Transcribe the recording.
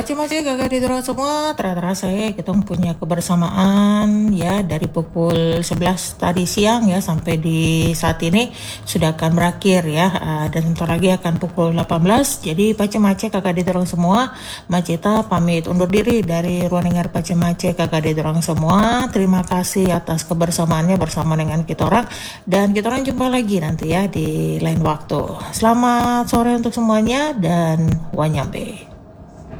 Baca-baca kakak di dorong semua, terasa ya kita punya kebersamaan ya dari pukul 11 tadi siang ya sampai di saat ini sudah akan berakhir ya. Dan sebentar lagi akan pukul 18. Jadi baca-baca kakak di dorong semua, Maceta pamit undur diri dari ruang dengar baca-baca kakak di dorong semua. Terima kasih atas kebersamaannya bersama dengan kita orang, dan kita orang jumpa lagi nanti ya di lain waktu. Selamat sore untuk semuanya dan wanyambe.